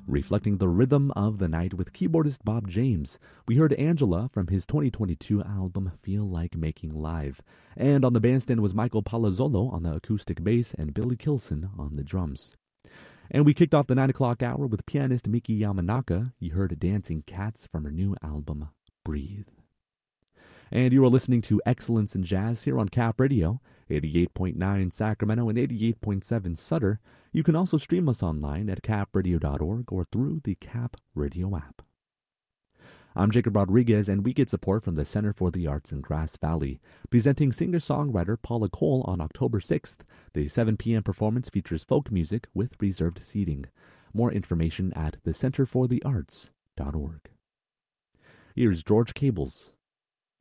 Reflecting the rhythm of the night with keyboardist Bob James, we heard Angela from his 2022 album Feel Like Making Live. And on the bandstand was Michael Palazzolo on the acoustic bass and Billy Kilson on the drums. And we kicked off the 9 o'clock hour with pianist Miki Yamanaka. You heard Dancing Cats from her new album, Breathe. And you are listening to Excellence in Jazz here on Cap Radio, 88.9 Sacramento and 88.7 Sutter. You can also stream us online at capradio.org or through the Cap Radio app. I'm Jacob Rodriguez, and we get support from the Center for the Arts in Grass Valley, presenting singer-songwriter Paula Cole on October 6th. The 7 p.m. performance features folk music with reserved seating. More information at thecenterforthearts.org. Here's George Cables.